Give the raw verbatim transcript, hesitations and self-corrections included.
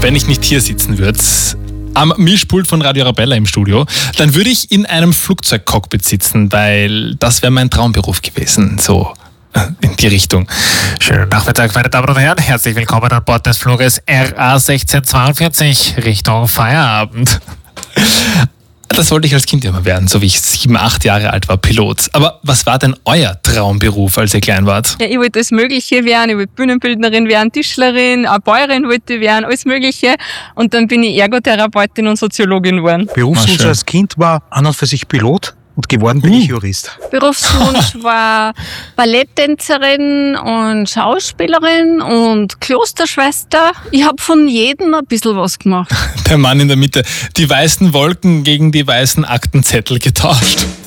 wenn ich nicht hier sitzen würde, am Mischpult von Radio Arabella im Studio, dann würde ich in einem Flugzeugcockpit sitzen, weil das wäre mein Traumberuf gewesen, so in die Richtung. Schönen Nachmittag, meine Damen und Herren. Herzlich willkommen an Bord des Fluges R A sechzehn zweiundvierzig Richtung Feierabend. Das wollte ich als Kind immer werden, so wie ich sieben, acht Jahre alt war, Pilot. Aber was war denn euer Traumberuf, als ihr klein wart? Ja, ich wollte alles Mögliche werden. Ich wollte Bühnenbildnerin werden, Tischlerin, eine Bäuerin wollte ich werden, alles Mögliche. Und dann bin ich Ergotherapeutin und Soziologin geworden. Berufswunsch als Kind war an und für sich Pilot. Und geworden bin ich Jurist. Berufswunsch war Balletttänzerin und Schauspielerin und Klosterschwester. Ich habe von jedem ein bisschen was gemacht. Der Mann in der Mitte. Die weißen Wolken gegen die weißen Aktenzettel getauscht.